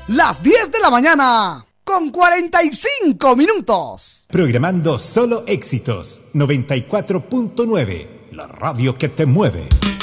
las 10 de la mañana, con 45 minutos. Programando solo éxitos, 94.9, la radio que te mueve.